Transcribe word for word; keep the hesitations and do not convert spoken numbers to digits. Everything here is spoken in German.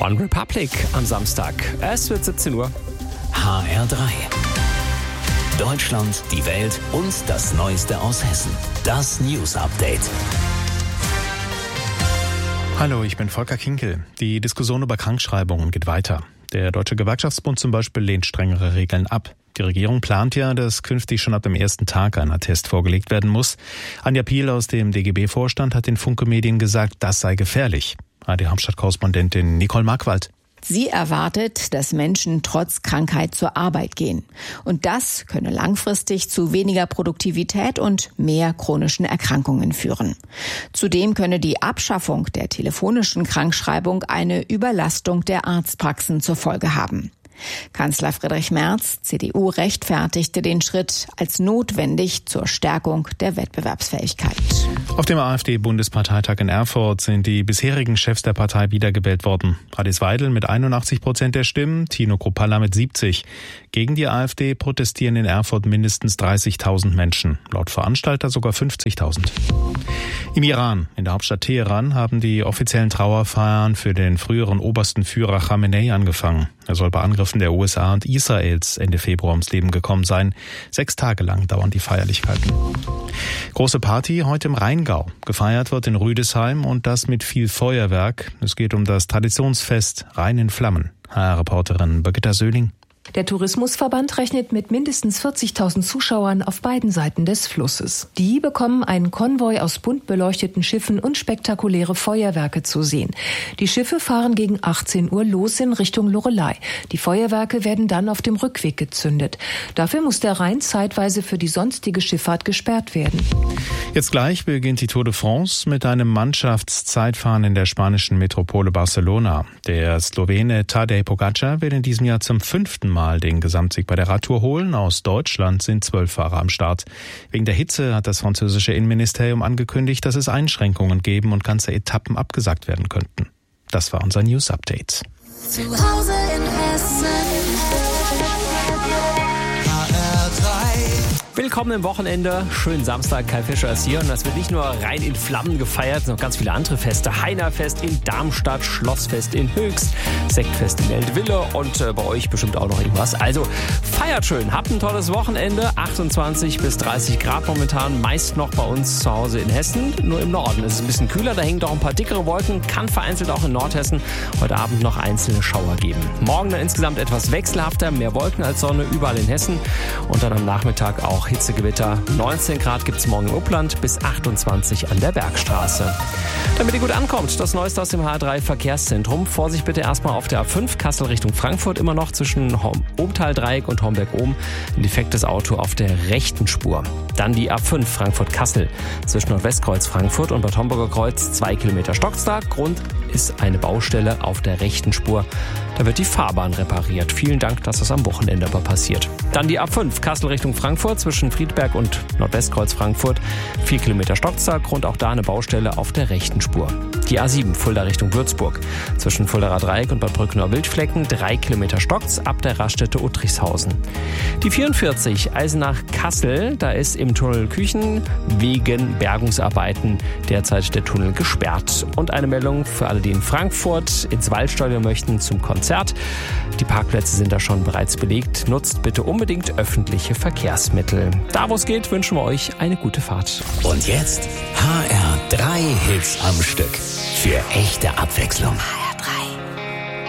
One Republic am Samstag. Es wird siebzehn Uhr. H R drei. Deutschland, die Welt und das Neueste aus Hessen. Das News Update. Hallo, ich bin Volker Kinkel. Die Diskussion über Krankschreibungen geht weiter. Der Deutsche Gewerkschaftsbund zum Beispiel lehnt strengere Regeln ab. Die Regierung plant ja, dass künftig schon ab dem ersten Tag ein Attest vorgelegt werden muss. Anja Piel aus dem D G B-Vorstand hat den Funke Medien gesagt, das sei gefährlich. A R D-Hauptstadtkorrespondentin Nicole Markwald. Sie erwartet, dass Menschen trotz Krankheit zur Arbeit gehen. Und das könne langfristig zu weniger Produktivität und mehr chronischen Erkrankungen führen. Zudem könne die Abschaffung der telefonischen Krankschreibung eine Überlastung der Arztpraxen zur Folge haben. Kanzler Friedrich Merz, C D U, rechtfertigte den Schritt als notwendig zur Stärkung der Wettbewerbsfähigkeit. Auf dem AfD-Bundesparteitag in Erfurt sind die bisherigen Chefs der Partei wiedergewählt worden. Alice Weidel mit einundachtzig Prozent der Stimmen, Tino Kruppalla mit siebzig. Gegen die AfD protestieren in Erfurt mindestens dreißigtausend Menschen, laut Veranstalter sogar fünfzigtausend. Im Iran, in der Hauptstadt Teheran, haben die offiziellen Trauerfeiern für den früheren obersten Führer Khamenei angefangen. Er soll bei Angriffen der U S A und Israels Ende Februar ums Leben gekommen sein. Sechs Tage lang dauern die Feierlichkeiten. Große Party heute im Rheingau. Gefeiert wird in Rüdesheim und das mit viel Feuerwerk. Es geht um das Traditionsfest Rhein in Flammen. H R-Reporterin Birgitta Söhling. Der Tourismusverband rechnet mit mindestens vierzigtausend Zuschauern auf beiden Seiten des Flusses. Die bekommen einen Konvoi aus bunt beleuchteten Schiffen und spektakuläre Feuerwerke zu sehen. Die Schiffe fahren gegen achtzehn Uhr los in Richtung Loreley. Die Feuerwerke werden dann auf dem Rückweg gezündet. Dafür muss der Rhein zeitweise für die sonstige Schifffahrt gesperrt werden. Jetzt gleich beginnt die Tour de France mit einem Mannschaftszeitfahren in der spanischen Metropole Barcelona. Der Slowene Tadej Pogačar will in diesem Jahr zum fünften Mal den Gesamtsieg bei der Radtour holen. Aus Deutschland sind zwölf Fahrer am Start. Wegen der Hitze hat das französische Innenministerium angekündigt, dass es Einschränkungen geben und ganze Etappen abgesagt werden könnten. Das war unser News Update. Zu Hause in Hessen. H R drei. Willkommen im Wochenende. Schönen Samstag, Kai Fischer ist hier. Und das wird nicht nur rein in Flammen gefeiert, es sind noch ganz viele andere Feste. Heinerfest in Darmstadt, Schlossfest in Höchst, Sektfest in Eltville und äh, bei euch bestimmt auch noch irgendwas. Also feiert schön, habt ein tolles Wochenende. achtundzwanzig bis dreißig Grad momentan, meist noch bei uns zu Hause in Hessen. Nur im Norden ist es ein bisschen kühler, da hängen doch ein paar dickere Wolken. Kann vereinzelt auch in Nordhessen heute Abend noch einzelne Schauer geben. Morgen dann insgesamt etwas wechselhafter, mehr Wolken als Sonne überall in Hessen. Und dann am Nachmittag auch Hitzegewitter. neunzehn Grad gibt es morgen im Upland bis achtundzwanzig an der Bergstraße. Damit ihr gut ankommt, das Neueste aus dem H R drei Verkehrszentrum. Vorsicht bitte erstmal auf der A fünf Kassel Richtung Frankfurt, immer noch zwischen Obtal-Dreieck und Homberg-Ohm. Ein defektes Auto auf der rechten Spur. Dann die A fünf Frankfurt-Kassel zwischen Nordwestkreuz Frankfurt und Bad Homburger Kreuz, zwei Kilometer Stockstag. Grund ist eine Baustelle auf der rechten Spur. Da wird die Fahrbahn repariert. Vielen Dank, dass das am Wochenende aber passiert. Dann die A fünf Kassel Richtung Frankfurt zwischen Friedberg und Nordwestkreuz Frankfurt. vier Kilometer Stockstag, Grund auch da eine Baustelle auf der rechten Spur. Die A sieben Fulda Richtung Würzburg zwischen Fuldaer Dreieck und Bad Brückner Wildflecken. drei Kilometer Stocks ab der Raststätte Uttrichshausen. Die vierundvierzig Eisenach-Kassel, da ist im Tunnel Küchen wegen Bergungsarbeiten derzeit der Tunnel gesperrt. Und eine Meldung für alle, die in Frankfurt ins Waldstadion möchten zum Konzert. Die Parkplätze sind da schon bereits belegt. Nutzt bitte unbedingt öffentliche Verkehrsmittel. Da, wo es geht, wünschen wir euch eine gute Fahrt. Und jetzt H R drei Hits am Stück. Für echte Abwechslung.